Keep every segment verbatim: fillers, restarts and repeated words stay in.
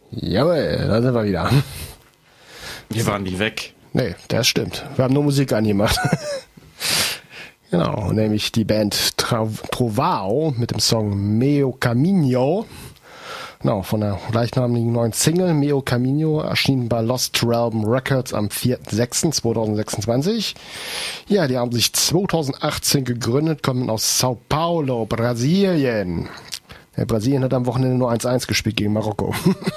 Jawohl, da sind wir wieder. Wir waren nie weg. Nee, das stimmt. Wir haben nur Musik angemacht. Genau, nämlich die Band Tra- Trovao mit dem Song Meo Caminho. Genau, von der gleichnamigen neuen Single Meo Caminho, erschienen bei Lost Realm Records am vierten sechsten zweitausendsechsundzwanzig. Ja, die haben sich zweitausendachtzehn gegründet, kommen aus Sao Paulo, Brasilien. Ja, Brasilien hat am Wochenende nur eins eins gespielt gegen Marokko.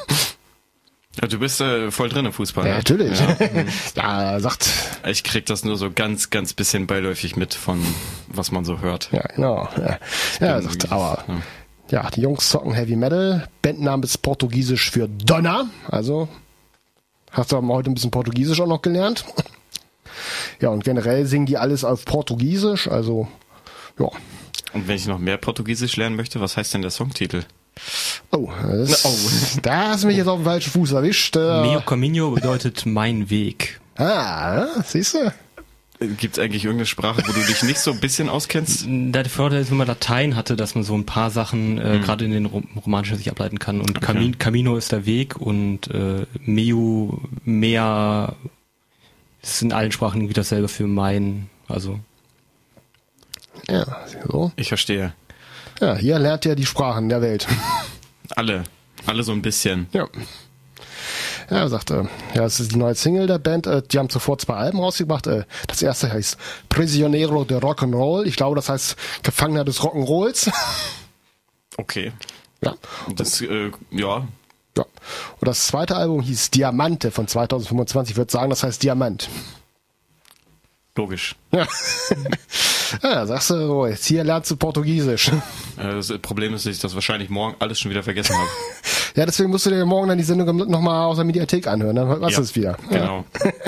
Ja, du bist äh, voll drin im Fußball. Ja, ne? natürlich. Ja. Ja, sagt. Ich krieg das nur so ganz, ganz bisschen beiläufig mit von, was man so hört. Ja, genau. Ja, ja sagt, aber. Ja. Ja, die Jungs zocken Heavy Metal. Bandname ist Portugiesisch für Donner. Also, hast du aber heute ein bisschen Portugiesisch auch noch gelernt. Ja, und generell singen die alles auf Portugiesisch. Also, ja. Und wenn ich noch mehr Portugiesisch lernen möchte, was heißt denn der Songtitel? Oh, das, oh. Da hast du mich jetzt auf den falschen Fuß erwischt. Äh. Meo Caminho bedeutet mein Weg. Ah, siehst du? Gibt es eigentlich irgendeine Sprache, wo du dich nicht so ein bisschen auskennst? Der Vorteil ist, wenn man Latein hatte, dass man so ein paar Sachen äh, Mhm. gerade in den Rom- Romanischen sich ableiten kann. Und Okay. Camin- Camino ist der Weg und äh, Meu, Mea ist in allen Sprachen irgendwie dasselbe für mein. Also Ja, so. Ich verstehe. Ja, hier lernt ihr die Sprachen der Welt. Alle. Alle so ein bisschen. Ja. Ja, er sagte, ja, das ist die neue Single der Band. Äh, die haben zuvor zwei Alben rausgebracht. Äh, das erste heißt Prisionero de Rock'n'Roll. Ich glaube, das heißt Gefangener des Rock'n'Rolls. Okay. Ja. Das, äh, ja. Ja. Und das zweite Album hieß Diamante von zweitausendfünfundzwanzig. Ich würde sagen, das heißt Diamant. Logisch. Ja. Ja, sagst du so, jetzt hier lernst du Portugiesisch. Äh, Das Problem ist, dass ich das wahrscheinlich morgen alles schon wieder vergessen habe. Ja, deswegen musst du dir morgen dann die Sendung nochmal aus der Mediathek anhören, dann weißt du Ja, es wieder. Genau.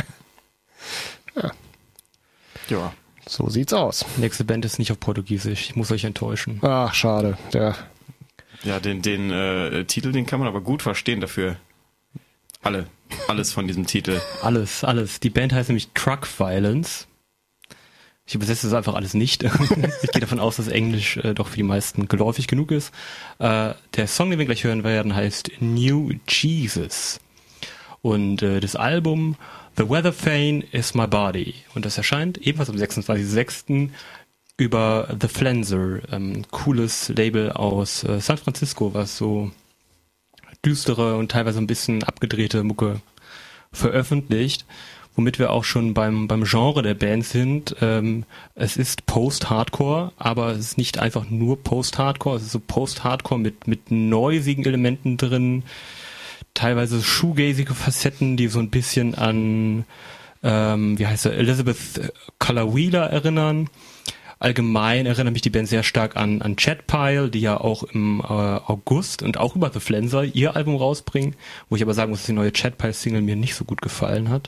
Ja. Ja. So sieht's aus. nächste Band ist nicht auf Portugiesisch. Ich muss euch enttäuschen. Ach, schade. Ja. Ja, den, den äh, Titel, den kann man aber gut verstehen dafür. Alle. Alles von diesem Titel. Alles, alles. Die Band heißt nämlich Truck Violence. Ich übersetze das einfach alles nicht. Ich gehe davon aus, dass Englisch äh, doch für die meisten geläufig genug ist. Äh, der Song, den wir gleich hören werden, heißt New Jesus. Und äh, das Album The Weather Vane is My Body. Und das erscheint ebenfalls am sechsundzwanzigsten sechsten über The Flenser. Ähm, cooles Label aus äh, San Francisco, was so düstere und teilweise ein bisschen abgedrehte Mucke veröffentlicht. Womit wir auch schon beim beim Genre der Band sind. Ähm, es ist Post-Hardcore, aber es ist nicht einfach nur Post-Hardcore, es ist so Post-Hardcore mit mit noisigen Elementen drin, teilweise shoegazige Facetten, die so ein bisschen an ähm, wie heißt er, Elizabeth Color Wheeler erinnern. Allgemein erinnert mich die Band sehr stark an an Chad Pile, die ja auch im äh, August und auch über The Flenser ihr Album rausbringen, wo ich aber sagen muss, dass die neue Chad Pile Single mir nicht so gut gefallen hat.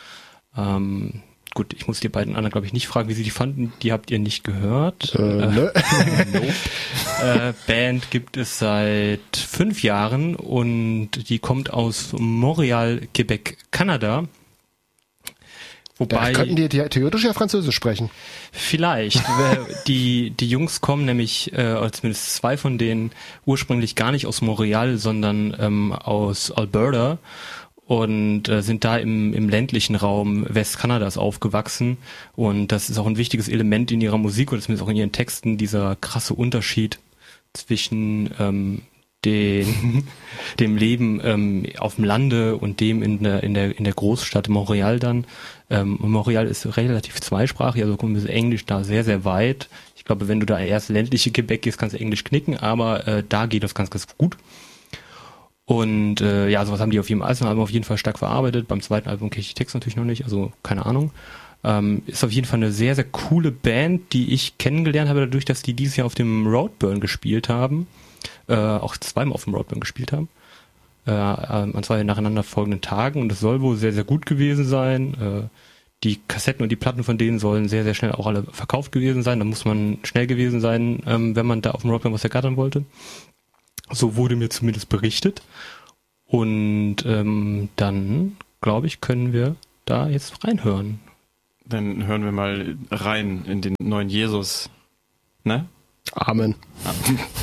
Ähm, gut, ich muss die beiden anderen, glaube ich, nicht fragen, wie sie die fanden. Die habt ihr nicht gehört. Äh, ne? äh, Band gibt es seit fünf Jahren und die kommt aus Montreal, Quebec, Kanada. Wobei Ja, könnten die theoretisch ja Französisch sprechen. vielleicht wer- die die Jungs kommen nämlich, äh, oder zumindest zwei von denen ursprünglich gar nicht aus Montreal, sondern ähm, aus Alberta. Und äh, sind da im, im ländlichen Raum Westkanadas aufgewachsen. Und das ist auch ein wichtiges Element in ihrer Musik oder zumindest auch in ihren Texten, dieser krasse Unterschied zwischen ähm, den, dem Leben ähm, auf dem Lande und dem in der, in der, in der Großstadt Montreal dann. Ähm, Montreal ist relativ zweisprachig, also kommt das Englisch da sehr, sehr weit. Ich glaube, wenn du da erst ländliche Quebec gehst, kannst du Englisch knicken, aber äh, da geht das ganz, ganz gut. Und äh, ja, sowas haben die auf jedem ersten Album auf jeden Fall stark verarbeitet. Beim zweiten Album kenne ich die Texte natürlich noch nicht, also keine Ahnung. Ähm, ist auf jeden Fall eine sehr, sehr coole Band, die ich kennengelernt habe, dadurch, dass die dieses Jahr auf dem Roadburn gespielt haben. Äh, auch zweimal auf dem Roadburn gespielt haben. Äh, äh, an zwei nacheinander folgenden Tagen. Und das soll wohl sehr, sehr gut gewesen sein. Äh, die Kassetten und die Platten von denen sollen sehr, sehr schnell auch alle verkauft gewesen sein. Da muss man schnell gewesen sein, ähm, wenn man da auf dem Roadburn was ergattern wollte. So wurde mir zumindest berichtet. Und ähm, dann, glaube ich, können wir da jetzt reinhören. Dann hören wir mal rein in den neuen Jesus. Ne? Amen.